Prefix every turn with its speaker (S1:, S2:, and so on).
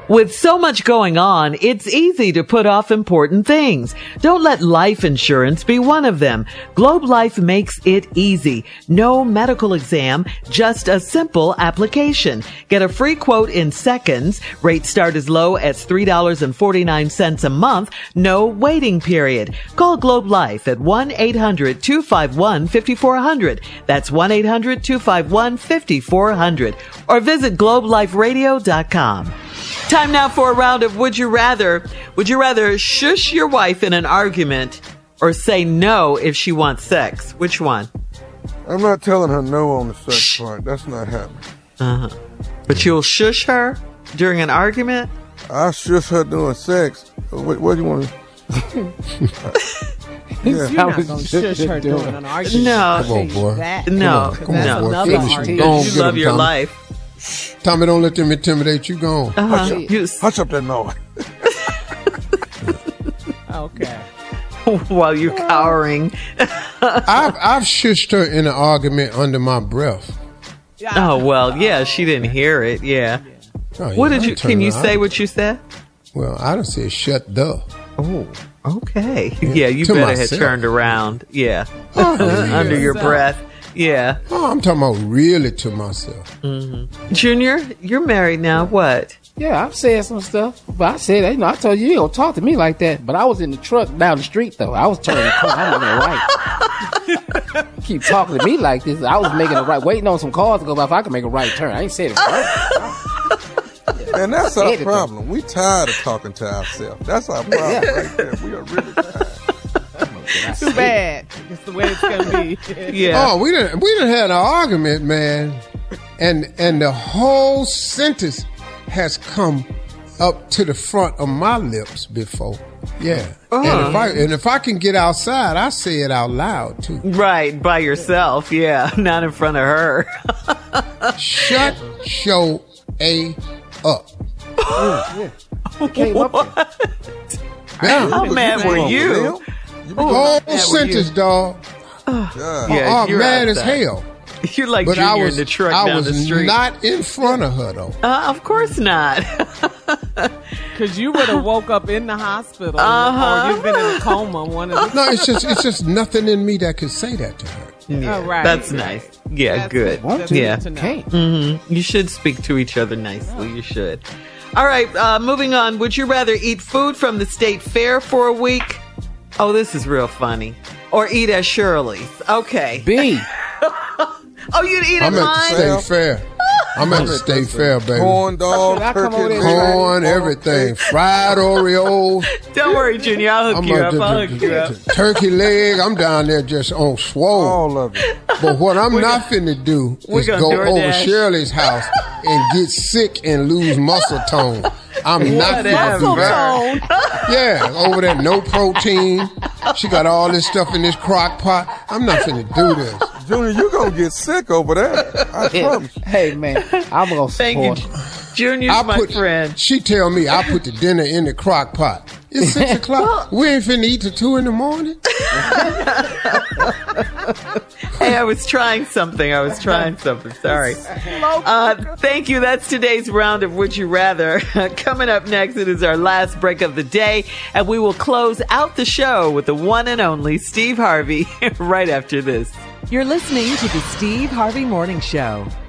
S1: With so much going on, it's easy to put off important things. Don't let life insurance be one of them. Globe Life makes it easy. No medical exam, just a simple application. Get a free quote in seconds. Rates start as low as $3.49 a month. No waiting period. Call Globe Life at 1-800-251-5400. That's 1-800-251-5400. Or visit globeliferadio.com. Time now for a round of Would You Rather. Would you rather shush your wife in an argument or say no if she wants sex? Which one?
S2: I'm not telling her no on the sex part. That's not happening.
S1: But you'll shush her during an argument?
S2: I shush her doing sex. What do you want to...
S3: You're not going to shush her doing an argument.
S1: No.
S4: Come on, boy.
S1: No. You love your life.
S4: Tommy, don't let them intimidate you. Go on.
S2: Hush up that noise.
S3: Okay.
S1: While you're cowering.
S4: I've shushed her in an argument under my breath.
S1: Oh, well, yeah, she didn't hear it. Yeah.
S4: Oh, yeah,
S1: What did you? Can you say what you said?
S4: Well, I done said shut the.
S1: Oh, okay. Yeah, you
S4: To
S1: better
S4: myself.
S1: have turned around. Yeah.
S4: Oh, yeah.
S1: Under your breath. Yeah.
S4: Oh, I'm talking about really to myself.
S1: Junior, you're married now. What?
S3: Yeah, I've said some stuff, but I said, I told you don't talk to me like that. But I was in the truck down the street, though. I was turning the corner. I'm making a right. Keep talking to me like this. I was making a right, waiting on some cars to go by if I could make a right turn. I ain't said it right.
S2: And that's our problem. We tired of talking to ourselves. That's our problem right there. We are really tired.
S3: Too bad. It's the way it's gonna be.
S1: Yeah.
S4: Oh, we done had an argument, man, and the whole sentence has come up to the front of my lips before. Yeah. And if I can get outside, I say it out loud too.
S1: Right, by yourself. Yeah, not in front of her.
S4: Shut your A up.
S3: Came up there.
S1: How mad were you?
S4: Whole sentence, dog.
S1: Yeah,
S4: I'm
S1: you're
S4: mad as
S1: outside.
S4: hell.
S1: You're like
S4: But
S1: Junior in the truck down the street.
S4: I was not in front of her, though.
S1: Of course not.
S3: Because you would have woke up in the hospital or you've been in a coma. One of the
S4: No, it's just nothing in me that could say that to her.
S1: Yeah,
S3: Oh, right.
S1: that's nice. Yeah,
S3: That's
S1: good.
S3: That's
S1: Yeah.
S3: good to know.
S1: You should speak to each other nicely. You should. All right, moving on. Would you rather eat food from the state fair for a week? Oh, this is real funny. Or eat at Shirley's. Okay.
S3: B.
S1: Oh, you'd eat at
S4: I'm at the
S1: mine?
S4: state fair. I'm at the state fair, baby.
S2: Corn dog,
S3: I come over
S2: turkey,
S3: there?
S4: Corn, everything. Fried Oreos.
S1: Don't worry, Junior. I'll hook you up. I'll hook you up.
S4: Turkey leg. I'm down there just on swole.
S2: all of it.
S4: But what I'm not finna do is
S1: gonna
S4: go over
S1: DoorDash.
S4: Shirley's house and get sick and lose muscle tone. I'm not finna do that. Yeah, over there, no protein. She got all this stuff in this crock pot. I'm not finna do this.
S2: Junior, you gonna get sick over there. I promise you.
S3: Hey, man, I'm going to
S1: Thank you.
S3: support.
S1: Junior's my friend.
S4: She tell me I put the dinner in the crock pot. It's 6 o'clock. We ain't finna eat till 2 in the morning.
S1: Hey, I was trying something. Sorry. Thank you. That's today's round of Would You Rather. Coming up next, it is our last break of the day, and we will close out the show with the one and only Steve Harvey right after this.
S5: You're listening to the Steve Harvey Morning Show.